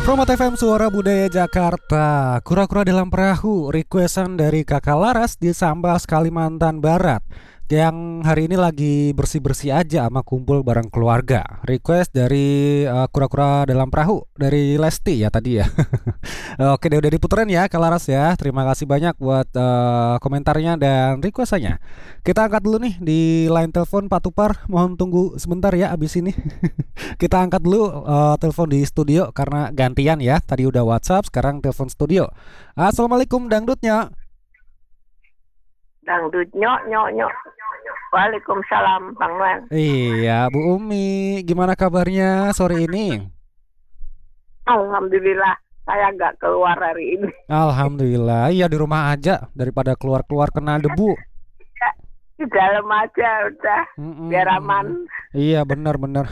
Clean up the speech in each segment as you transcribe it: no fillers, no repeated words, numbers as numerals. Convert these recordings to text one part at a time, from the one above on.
Promo FM Suara Budaya Jakarta. Kura-kura dalam perahu, requestan dari Kakak Laras di Sambas, Kalimantan Barat, yang hari ini lagi bersih-bersih aja sama kumpul bareng keluarga. Request dari kura-kura dalam perahu dari Lesti ya tadi ya. Oke, udah diputerin ya Kak Laras ya. Terima kasih banyak buat komentarnya dan requestannya. Kita angkat dulu nih di line telepon Pak Tupar. Mohon tunggu sebentar ya abis ini. Kita angkat dulu telepon di studio karena gantian ya. Tadi udah WhatsApp, sekarang telepon studio. Assalamualaikum dangdutnya. Dangdut nyok nyok nyok. Waalaikumsalam Bang Wan. Iya, Bu Umi, gimana kabarnya sore ini? Alhamdulillah saya nggak keluar hari ini. Alhamdulillah, iya di rumah aja daripada keluar-keluar kena debu. Ya, di dalam aja udah biar aman. Iya benar-benar.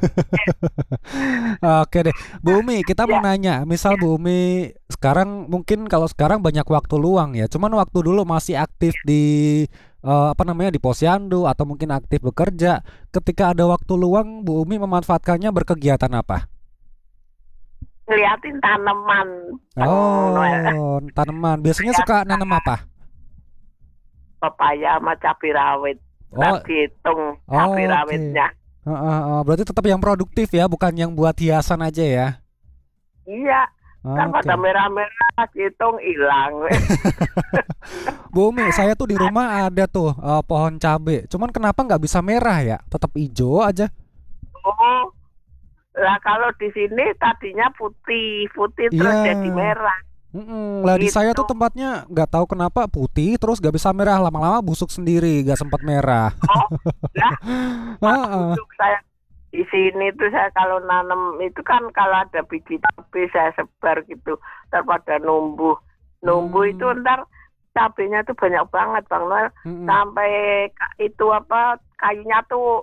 Oke deh, Bu Umi, kita mau nanya, misal Bu Umi sekarang mungkin kalau sekarang banyak waktu luang ya, cuman waktu dulu masih aktif di di posyandu atau mungkin aktif bekerja. Ketika ada waktu luang, Bu Umi memanfaatkannya berkegiatan apa? Ngeliatin tanaman. Oh, tanaman. Biasanya suka nanam apa? Pepaya sama cabai rawit. Hitung cabai rawitnya. Berarti tetap yang produktif ya, bukan yang buat hiasan aja ya? Iya. Kan pada merah-merah hitung hilang. Bu Umi, saya tuh di rumah ada tuh pohon cabe. Cuman kenapa nggak bisa merah ya? Tetap hijau aja. Oh, lah kalau di sini tadinya putih terus jadi merah. Lah di saya tuh tempatnya nggak tahu kenapa putih terus nggak bisa merah, lama-lama busuk sendiri, nggak sempat merah. Oh, lah. Busuk saya. Di sini tuh saya kalau nanam itu kan kalau ada biji cabai saya sebar gitu, daripada numbuh itu ntar cabenya tuh banyak banget Bang Noel, sampai itu kayunya tuh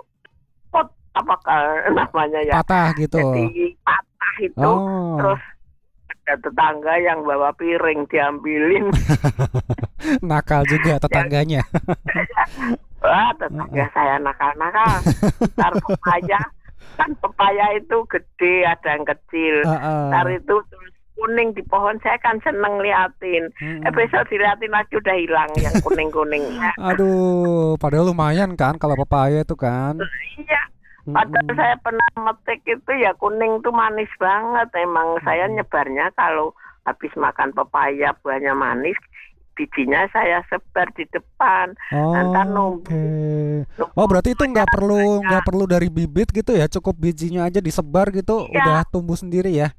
namanya ya patah gitu. Jadi patah itu. Terus ada tetangga yang bawa piring diambilin. Nakal juga tetangganya. Wah, tetangga saya nakal-nakal. Ntar pepaya itu gede, ada yang kecil. Ntar itu terus kuning di pohon, saya kan seneng liatin. Besok diliatin lagi udah hilang yang kuning-kuning. Aduh, padahal lumayan kan kalau pepaya itu kan. Iya. Padahal saya pernah metik itu ya kuning tuh manis banget. Emang saya nyebarnya kalau habis makan pepaya buahnya manis, bijinya saya sebar di depan. Antar numbuh. Oh, berarti itu nggak perlu dari bibit gitu ya, cukup bijinya aja disebar gitu, udah tumbuh sendiri ya?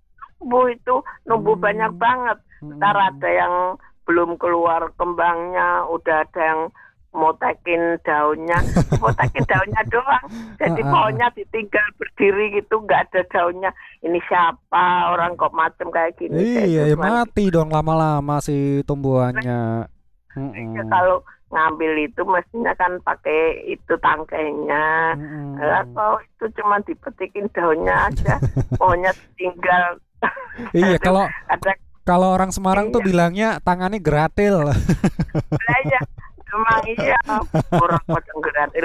Numbuh banyak banget. Ntar ada yang belum keluar kembangnya, udah ada yang motekin daunnya doang. Jadi pohonnya ditinggal berdiri gitu, nggak ada daunnya. Ini siapa orang kok macem kayak gini? Iya, mati dong lama-lama si tumbuhannya. Kalau ngambil itu mestinya kan pakai itu tangkainya. Atau itu cuma dipetikin daunnya aja, pohonnya tinggal. Iya, kalau orang Semarang tuh bilangnya tangannya geratil. Iya. Emang iya, orang kocok geratil.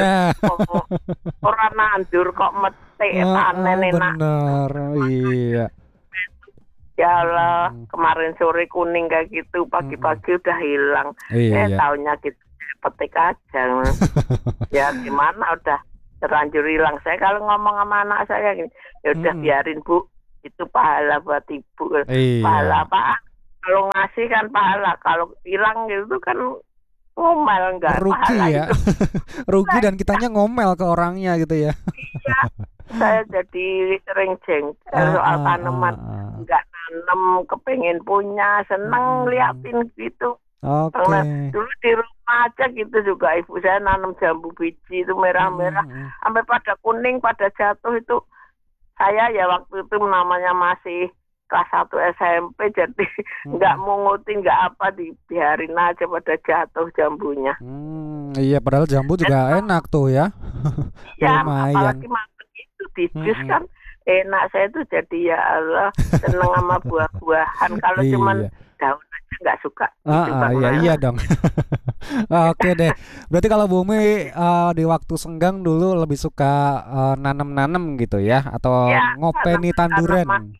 Orang nandur kok metik panen enak. Bener, iya. Ya Allah, kemarin sore kuning kayak gitu, pagi-pagi udah hilang. Taunya gitu, petik aja. Ya gimana, udah terlanjur hilang. Saya kalau ngomong sama anak saya gini, ya udah biarin Bu, itu pahala buat Ibu. Pahala apa? Kalau ngasih kan pahala, kalau hilang gitu kan ngomel, enggak rugi ya. Rugi dan kitanya ngomel ke orangnya gitu ya. Iya, saya jadi sering jengkel soal tanaman. Enggak nanam, kepengen punya, seneng liatin gitu. Dulu di rumah aja gitu juga ibu saya nanam jambu biji itu merah-merah, sampai pada kuning, pada jatuh itu. Saya ya waktu itu namanya masih kelas 1 SMP, jadi nggak mungutin, nggak apa, dibiarin aja pada jatuh jambunya. Iya, padahal jambu juga enak tuh ya. Ya, apalagi mateng itu di jus kan enak. Saya tuh jadi ya Allah seneng sama buah-buahan. Kalau cuman daun aja nggak suka. Iya dong. Oke deh. Berarti kalau Bu Umi di waktu senggang dulu lebih suka nanam-nanam gitu ya, atau ngopeni tanduran?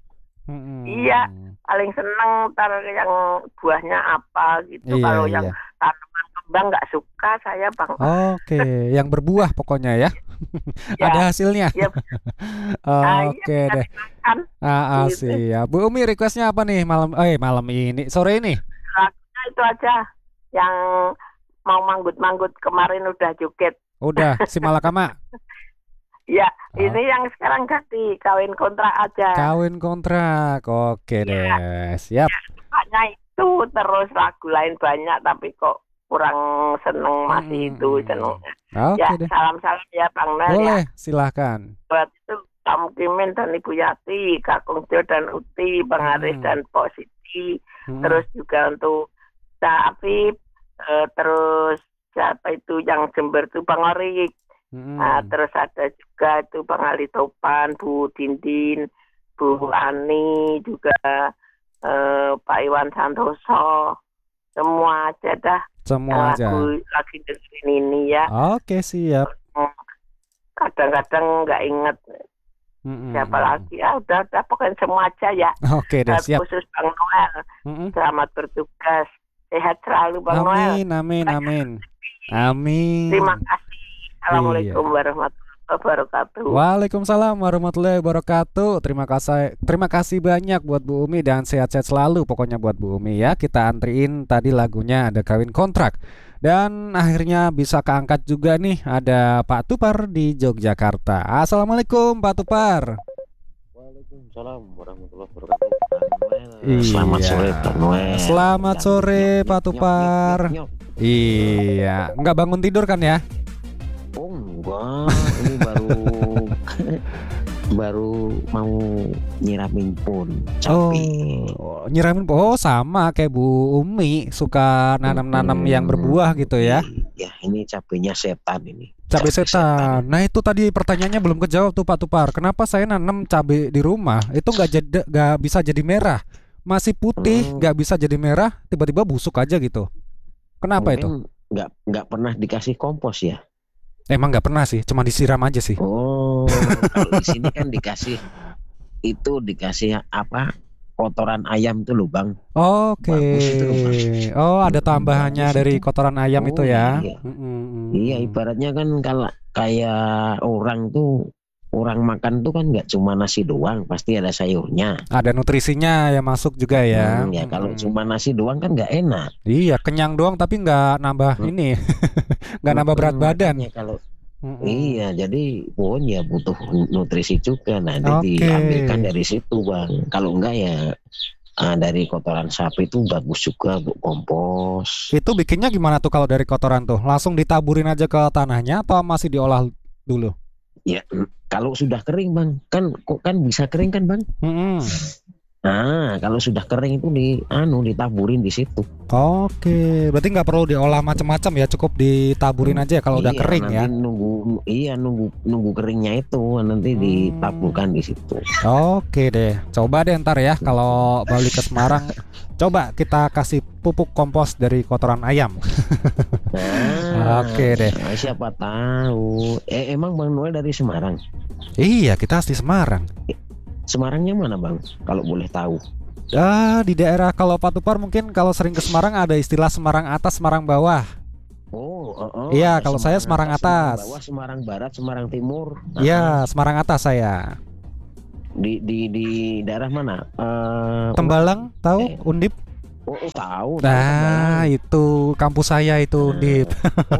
Iya, paling seneng ntar yang buahnya apa gitu. Iya, Kalau iya. yang tanaman kembang nggak suka saya, Bang. Oke, yang berbuah pokoknya ya. Ya, Ada hasilnya. ya. Oke Iya, deh. kan gitu. Siap. Bu Umi requestnya apa nih malam ini, sore ini? Lagunya itu aja yang mau manggut-manggut kemarin udah joget. Udah, si Malakama. Ya, ini yang sekarang ganti kawin kontrak aja. Kawin kontrak. Oke deh. Siap. Banyak itu, terus lagu lain banyak tapi kok kurang seneng masih itu senengnya. Oke deh. Salam-salam ya Bang Mel. Boleh, ya. Silahkan. Buat itu Kamu Kimin dan Ibu Yati, Kakung Jo dan Uti, Bang Aris dan Pok Siti. Terus juga untuk Cak Afif, terus siapa itu yang Jember itu Bang Orik. Nah, terus ada juga itu Bang Ali Topan, Bu Dindin, Bu Ani, juga Pak Iwan Santoso, semua aja dah. Semua aja. Lagi dengerin ini ya. Oke, siap. Kadang-kadang nggak inget siapa lagi. Udah pokoknya semua aja ya. Oke deh, siap. Khusus Bang Noel. Selamat bertugas. Sehat selalu Bang Noel. Amin. Terima kasih. Assalamualaikum warahmatullahi wabarakatuh. Waalaikumsalam warahmatullahi wabarakatuh. Terima kasih banyak buat Bu Umi dan sehat-sehat selalu pokoknya buat Bu Umi ya. Kita antriin tadi lagunya ada Kawin Kontrak. Dan akhirnya bisa keangkat juga nih ada Pak Tupar di Yogyakarta. Assalamualaikum Pak Tupar. Waalaikumsalam warahmatullahi wabarakatuh. Selamat sore Pak Noel. Selamat sore Pak Tupar. Iya, nggak bangun tidur kan ya? Oh enggak, ini baru mau nyiramin pun capek. Nyiramin sama kayak Bu Umi, suka nanam-nanam yang berbuah gitu ya. Ya ini cabenya setan ini. Cabai setan. Nah itu tadi pertanyaannya belum kejawab tuh Pak Tupar. Kenapa saya nanam cabai di rumah itu nggak bisa jadi merah, masih putih nggak bisa jadi merah, tiba-tiba busuk aja gitu. Kenapa mungkin itu? Nggak pernah dikasih kompos ya? Emang nggak pernah sih, cuma disiram aja sih. Oh, kalau di sini kan dikasih apa? Kotoran ayam tuh loh Bang. Oke. Oh, ada tambahannya dari kotoran ayam itu ya? Iya. Iya, ibaratnya kan kalau kayak orang makan tuh kan nggak cuma nasi doang, pasti ada sayurnya. Ada nutrisinya yang masuk juga ya. Ya kalau cuma nasi doang kan nggak enak. Iya, kenyang doang tapi nggak nambah ini, nggak nambah berat badan. Kalau iya, jadi ya butuh nutrisi juga. Nanti diambilkan dari situ Bang. Kalau enggak ya dari kotoran sapi itu bagus juga untuk kompos. Itu bikinnya gimana tuh kalau dari kotoran tuh? Langsung ditaburin aja ke tanahnya atau masih diolah dulu? Ya kalau sudah kering Bang, kan bisa kering kan Bang? Nah kalau sudah kering itu ditaburin di situ. Oke, berarti nggak perlu diolah macam-macam ya, cukup ditaburin aja kalau udah kering ya. Nunggu keringnya itu nanti ditaburkan di situ. Oke deh, coba deh ntar ya kalau balik ke Semarang, coba kita kasih pupuk kompos dari kotoran ayam. Oke deh. Siapa tahu. Emang Bang Noel dari Semarang? Iya, kita asli Semarang. Semarangnya mana Bang? Kalau boleh tahu. Di daerah kalau Pak Tupar mungkin kalau sering ke Semarang ada istilah Semarang atas, Semarang bawah. Iya, kalau saya Semarang atas. Semarang bawah, Semarang barat, Semarang timur. Iya, Semarang atas saya. Di daerah mana? Tembalang, tahu? Undip? Tahu. Nah, itu kampus saya itu Undip.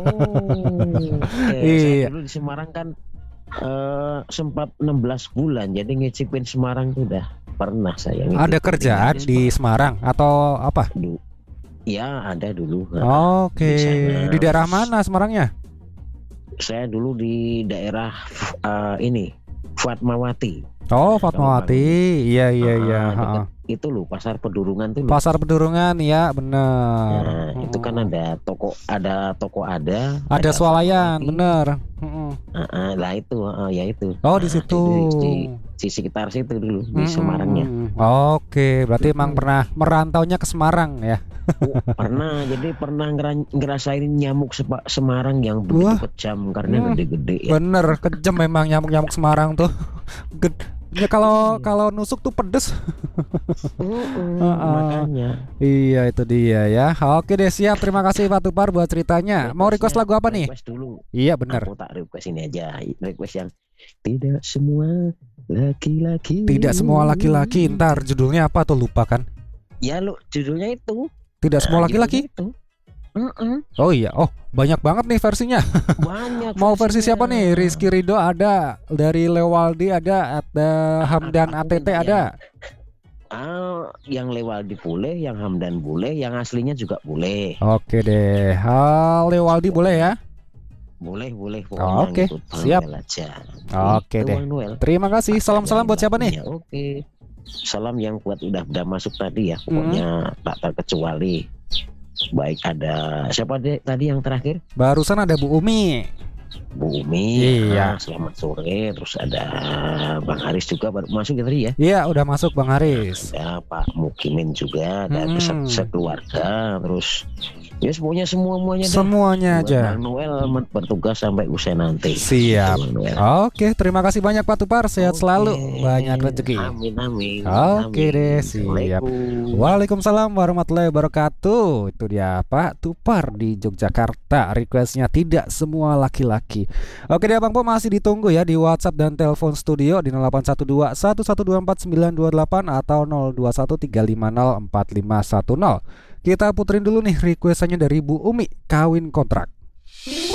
Saya dulu di Semarang kan sempat 16 bulan, jadi ngicipin Semarang tuh udah pernah saya. Ada kerjaan di Semarang atau apa? Ya ada dulu. Oke. Di daerah mana Semarangnya? Saya dulu di daerah Fatmawati. Oh, Fatmawati. Iya. Itu loh pasar Pedurungan tuh. Pasar Pedurungan ya, bener. Nah, itu kan ada toko ada swalayan, bener. Lah itu ya itu. Oh, di situ. Di sekitar situ dulu di Semarangnya. Oke, berarti emang pernah merantaunya ke Semarang ya? Pernah, jadi pernah ngerasain nyamuk Semarang yang begitu kejam karena gede-gede ya. Bener, kejam memang nyamuk-nyamuk Semarang tuh. Ya kalau nusuk tuh pedes. Makanya. Iya itu dia ya. Oke deh, siap. Terima kasih Pak Tupar buat ceritanya. Mau request lagu apa nih? Request dulu. Iya benar. Aku tak request ini aja. Request yang tidak semua laki-laki. Tidak semua laki-laki. Ntar judulnya apa tuh, lupa kan? Ya lu judulnya itu. Tidak semua laki-laki. Oh iya. Oh banyak banget nih versinya. Banyak. Mau versi siapa nih? Rizky Ridho ada, dari Lewaldi ada Hamdan ATT ada. Yang Lewaldi boleh, yang Hamdan boleh, yang aslinya juga boleh. Oke deh. Lewaldi boleh ya? Boleh. Oke, siap. Oke deh. Terima kasih. Salam-salam buat siapa nih? Oke. Salam yang kuat udah masuk tadi ya. Pokoknya tak terkecuali. Baik, ada siapa deh tadi yang terakhir? Barusan ada Bu Umi. Iya. Selamat sore. Terus ada Bang Haris juga baru masuk ya tadi ya? Iya, udah masuk Bang Haris. Ada Pak Mukimin juga, dan sekeluarga. Terus ya semuanya aja. Bang Noel bertugas sampai usai nanti. Siap. Oke, terima kasih banyak Pak Tupar. Sehat selalu, banyak rezeki. Amin. Oke deh, siap. Waalaikumsalam warahmatullahi wabarakatuh. Itu dia Pak Tupar di Yogyakarta. Requestnya tidak semua laki-laki. Oke deh Bang Po, masih ditunggu ya di WhatsApp dan telepon studio di 0812 1124 928 atau 021 350 4510. Kita puterin dulu nih requestannya dari Bu Umi, Kawin Kontrak.